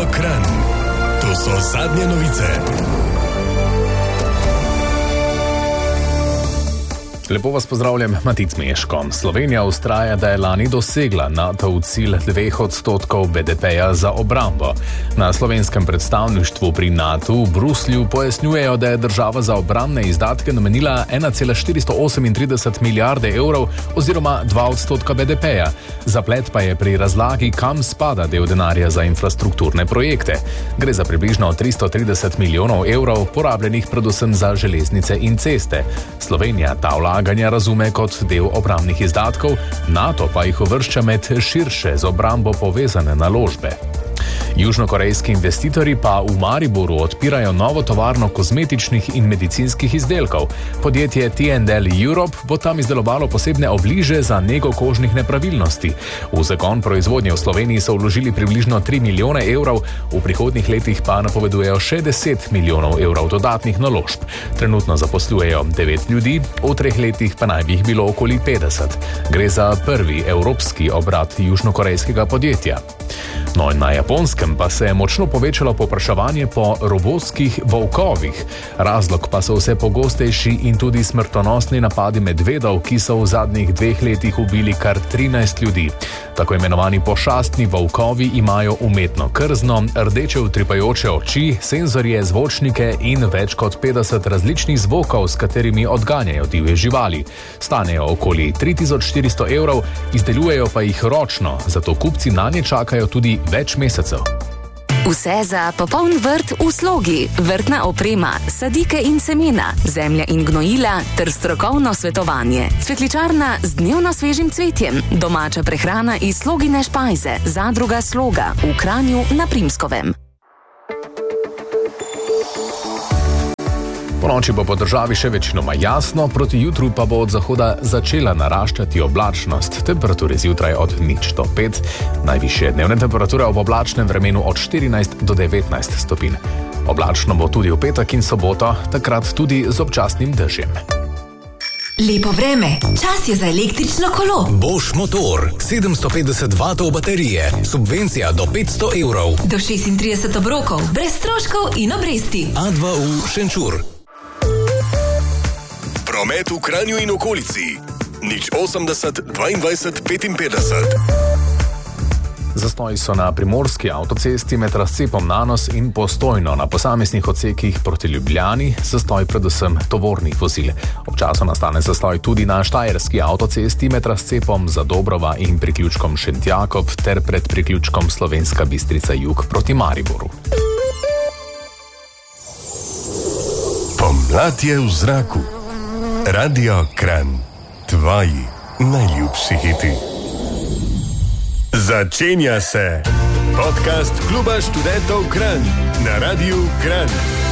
Radio Kranj. To so zadnje novice. Lepo vas pozdravljam, Matic Meško. Slovenija vztraja, da je lani dosegla NATO cilj 2% BDP-ja za obrambo. Na slovenskem predstavništvu pri NATO v Bruslju pojasnjujejo, da je država za obrambne izdatke namenila 1,438 milijarde evrov oziroma 2% BDP-ja. Zaplet pa je pri razlagi, kam spada del denarja za infrastrukturne projekte. Gre za približno 330 milijonov evrov, porabljenih predvsem za železnice in ceste. Slovenija ta vlaganja razume kot del obrambnih izdatkov, NATO pa jih uvršča med širše z obrambo povezane naložbe. Južnokorejski investitorji pa v Mariboru odpirajo novo tovarno kozmetičnih in medicinskih izdelkov. Podjetje T&L Europe bo tam izdelovalo posebne obliže za nego kožnih nepravilnosti. V zagon proizvodnje v Sloveniji so vložili približno 3 milijone evrov, v prihodnjih letih pa napovedujejo še 10 milijonov evrov dodatnih naložb. Trenutno zaposlujejo 9 ljudi, v 3 letih pa naj bi jih bilo okoli 50. Gre za prvi evropski obrat južnokorejskega podjetja. No in na Japonskem pa se je močno povečalo povpraševanje po robotskih volkovih. Razlog pa so vse pogostejši in tudi smrtonosni napadi medvedov, ki so v zadnjih 2 letih ubili kar 13 ljudi. Tako imenovani pošastni volkovi imajo umetno krzno, rdeče utripajoče oči, senzorje, zvočnike in več kot 50 različnih zvokov, s katerimi odganjajo divje živali. Stanejo okoli 3400 evrov, izdelujejo pa jih ročno, zato kupci nanje čakajo tudi več mesecev. Vse za popoln vrt v slogi, vrtna oprema, sadike in semena, zemlja in gnojila ter strokovno svetovanje. Cvetličarna z dnevno svežim cvetjem, domača prehrana iz Slogine špajze, zadruga Sloga v Kranju na Primskovem. Po noči bo po državi še večinoma jasno, proti jutru pa bo od zahoda začela naraščati oblačnost. Temperature zjutraj od 0 do 5, najvišje dnevne temperature ob oblačnem vremenu od 14 do 19 stopinj. Oblačno bo tudi v petek in soboto, takrat tudi z občasnim dežjem. Lepo vreme, čas je za električno kolo. Bosch motor, 750 vatov baterije, subvencija do 500 evrov. Do 36 obrokov, brez stroškov in obresti. A2U Šenčur. Promet v Kranju in okolici. 080 22 55. Zastoji so na primorski avtocesti med razcepom Nanos in Postojno na posameznih odsekih proti Ljubljani, zastoj predvsem tovornih vozil. Občasno nastane zastoj tudi na štajerski avtocesti med razcepom Zadobrova in priključkom Šentjakob ter pred priključkom Slovenska Bistrica jug proti Mariboru. Pomlad je v zraku. Radio Kranj. Tvoji najljubši hiti. Začenja se podcast Kluba študentov Kranj na Radiu Kranj.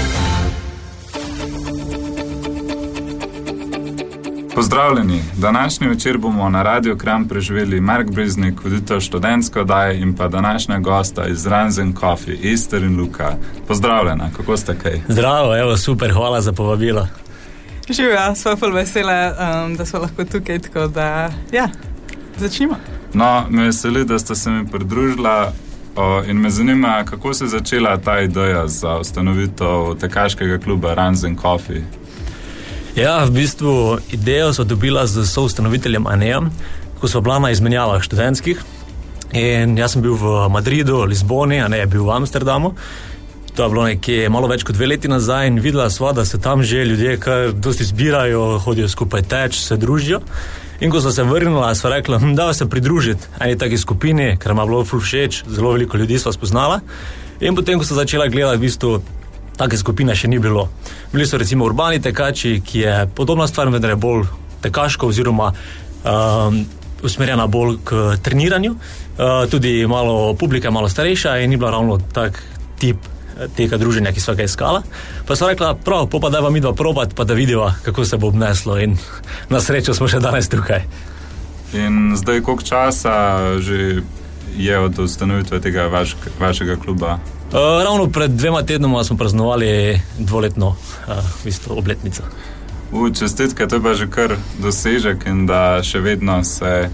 Pozdravljeni, današnji večer bomo na Radio Kranj preživeli Mark Breznik, voditelj študentske oddaje in pa današnja gosta iz Ranzen Coffee, Ester in Luka. Pozdravljena, kako ste kaj? Zdravo, evo, super, hvala za povabilo. Živja, sva ful vesela, da smo lahko tukaj, tako da, začnimo. No, me veseli, da ste se mi pridružila in me zanima, kako se je začela ta ideja za ustanovitev tekaškega kluba Ranzen Coffee. Ja, v bistvu idejo so dobila z soustanoviteljem Anejem, ko so bila na izmenjavah študentskih in jaz sem bil v Madridu, Lizboni, Anej je bil v Amsterdamu. To je bilo nekje malo več kot 2 leti nazaj in videla sva, da se tam že ljudje kar dosti zbirajo, hodijo skupaj teč, se družijo. In ko so se vrnila, sva rekla, da se pridružiti eni taki skupini, ker ima bilo ful všeč, zelo veliko ljudi sva spoznala. In potem, ko so začela gledati, v bistvu, take skupine še ni bilo. Bili so recimo urbani tekači, ki je podobna stvar, vendar je bolj tekaško oziroma usmerjena bolj k treniranju. Tudi malo publika, malo starejša in ni bila ravno tak tip tega druženja, ki sva ga iskala. Pa sva rekla, prav, pa dajva midva probat, pa da vidiva, kako se bo obneslo in na srečo smo še danes tukaj. In zdaj, koliko časa že je od ustanovitve tega vašega kluba? Ravno pred 2 tednoma smo praznovali 2-letno obletnico. Čestitke, to je pa že kar dosežek in da še vedno se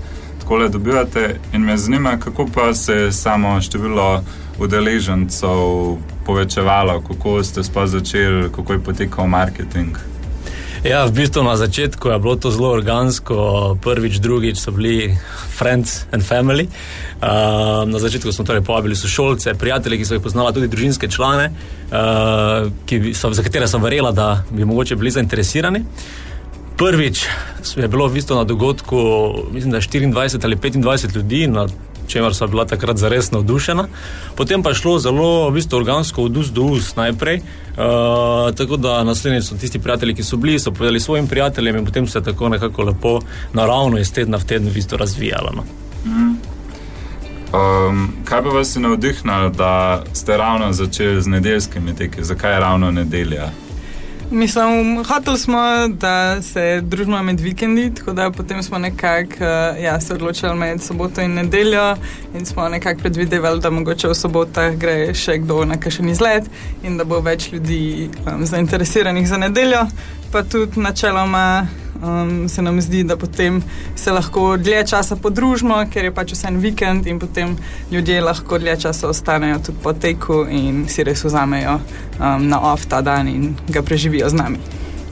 takole dobivate in me zanima, kako pa se samo število udeležencev povečevalo, kako ste sploh začeli, kako je potekal marketing? Ja, v bistvu na začetku je bilo to zelo organsko, prvič, drugič so bili friends and family. Na začetku smo torej povabili sošolce, prijatelje, ki so jih poznala, tudi družinske člane, za katere sem verjela, da bi mogoče bili zainteresirani. Prvič je bilo v bistvu na dogodku, mislim, da 24 ali 25 ljudi, na čemer so bila takrat zares navdušena. Potem pa je šlo zelo v bistvu organsko od ust do ust najprej, tako da naslednji so tisti prijatelji, ki so bili, so povedali svojim prijateljem in potem se tako nekako lepo naravno iz tedna v teden v bistvu razvijalo. No. Kaj pa vas je navdihnalo, da ste ravno začeli z nedeljskimi teki? Zakaj je ravno nedelja? Mislim, hoteli smo, da se družimo med vikendi, tako da potem smo nekako se odločili med soboto in nedeljo in smo nekako predvidevali, da mogoče v sobotah gre še kdo na kakšen izlet in da bo več ljudi zainteresiranih za nedeljo, pa tudi načeloma se nam zdi, da potem se lahko dlje časa podružimo, ker je pač vse en vikend in potem ljudje lahko dlje časa ostanejo tudi po teku in si res vzamejo na off ta dan in ga preživijo z nami.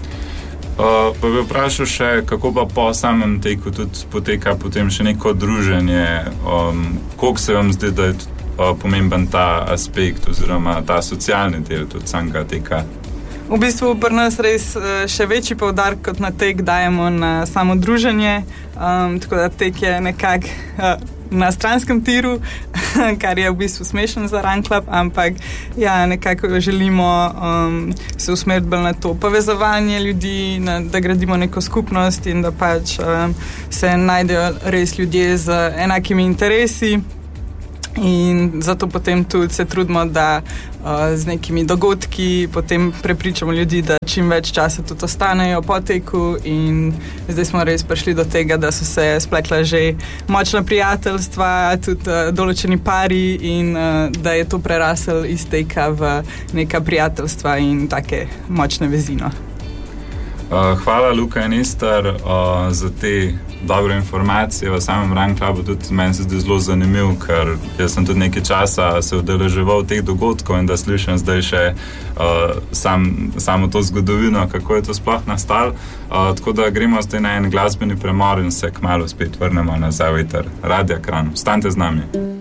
Pa bi vprašal še, kako pa po samem teku tudi poteka potem še neko druženje, koliko se vam zdi, da je pomemben ta aspekt oziroma ta socialni del tudi samega teka? V bistvu pri nas res še večji poudarek kot na tek dajemo na samo druženje, tako da tek je nekako na stranskem tiru, kar je v bistvu smešen za Run Club, ampak nekako želimo se usmeriti bolj na to povezovanje ljudi, da gradimo neko skupnost in da pač se najdejo res ljudje z enakimi interesi. In zato potem tudi se trudimo, da z nekimi dogodki potem prepričamo ljudi, da čim več časa tudi ostanejo po teku in zdaj smo res prišli do tega, da so se splekla že močna prijateljstva, tudi določeni pari in da je to prerasel iz teka v neka prijateljstva in take močne vezino. Hvala, Luka in Ester, za te dobre informacije v samem Run Clubu. Tudi meni se zdi zelo zanimiv, ker jaz sem tudi nekaj časa se udeleževal teh dogodkov in da slišim zdaj še samo to zgodovino, kako je to sploh nastalo. Tako da gremo zdaj na en glasbeni premor in se kmalu spet vrnemo nazaj v eter Radia Kranj. Ostanite z nami.